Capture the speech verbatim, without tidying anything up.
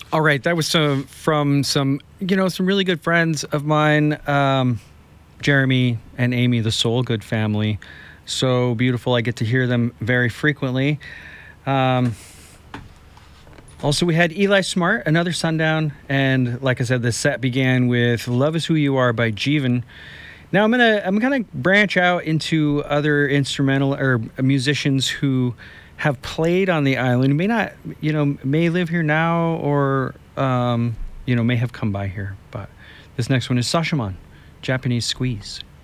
All right, that was some from some, you know, some really good friends of mine, um, Jeremy and Amy, the Soul Good family. So beautiful. I get to hear them very frequently. Um, also, we had Eli Smart, another Sundown, and like I said, the set began with "Love Is Who You Are" by Jeevan. Now I'm gonna I'm gonna branch out into other instrumental or musicians who have played on the island, who may not, you know, may live here now or um, you know, may have come by here. But this next one is Sashaman, Japanese Squeeze.